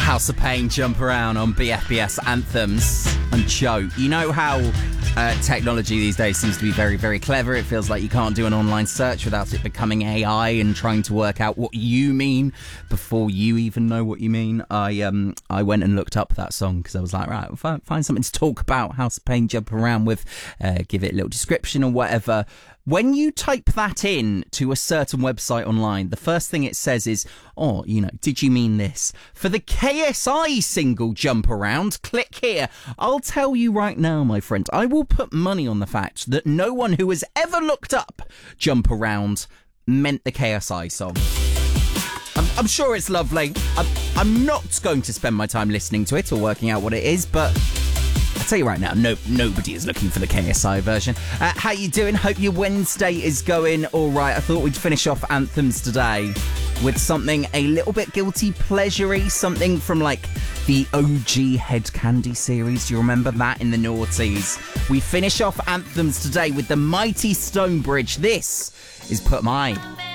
House of Pain, Jump Around on BFBS Anthems. And Joe, you know how technology these days seems to be very, very clever. It feels like you can't do an online search without it becoming AI and trying to work out what you mean before you even know what you mean. I went and looked up that song because I was like, right, find something to talk about House of Pain, Jump Around with, give it a little description or whatever. When you type that in to a certain website online, the first thing it says is, did you mean this? For the KSI single Jump Around, click here. I'll tell you right now, my friend, I will put money on the fact that no one who has ever looked up Jump Around meant the KSI song. I'm sure it's lovely. I'm not going to spend my time listening to it or working out what it is, but I'll tell you right now, nobody is looking for the KSI version. How you doing? Hope your Wednesday is going all right. I thought we'd finish off Anthems today with something a little bit guilty pleasure-y, something from like the OG Head Candy series. Do you remember that in the noughties? We finish off Anthems today with the mighty Stonebridge. This is Put My